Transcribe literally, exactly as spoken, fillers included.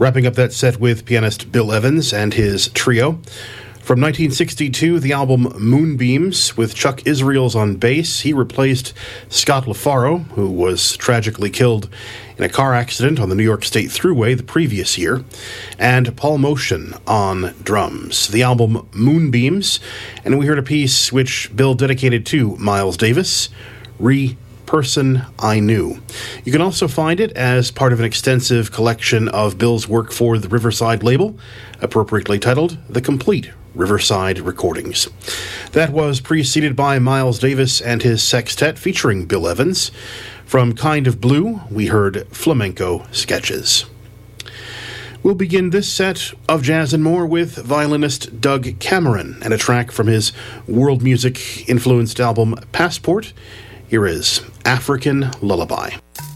Wrapping up that set with pianist Bill Evans and his trio. From nineteen sixty-two, the album Moonbeams, with Chuck Israels on bass. He replaced Scott LaFaro, who was tragically killed in a car accident on the New York State Thruway the previous year, and Paul Motion on drums. The album Moonbeams, and we heard a piece which Bill dedicated to Miles Davis, Re Person I Knew. You can also find it as part of an extensive collection of Bill's work for the Riverside label, appropriately titled The Complete Riverside Recordings. That was preceded by Miles Davis and his sextet featuring Bill Evans. From Kind of Blue, we heard Flamenco Sketches. We'll begin this set of Jazz and More with violinist Doug Cameron and a track from his world music-influenced album Passport. Here is African Lullaby.